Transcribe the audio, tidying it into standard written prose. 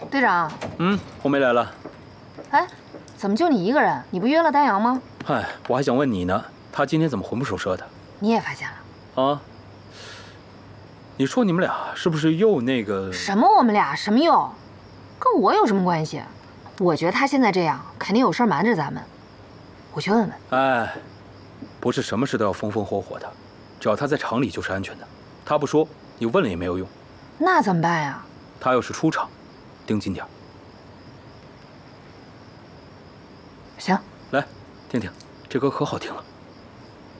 队长。 红梅来了。 哎，怎么就你一个人？你不约了丹阳吗？ 嗨，我还想问你呢，他今天怎么魂不守舍的？ 你也发现了？ 啊？你说你们俩是不是又那个？ 什么我们俩？什么又？跟我有什么关系？我觉得他现在这样，肯定有事瞒着咱们。我去问问。 哎，不是什么事都要风风火火的，只要他在厂里就是安全的。他不说，你问了也没有用。 那怎么办呀？ 他要是出场，盯紧点。 行， 来，听听，这歌可好听了。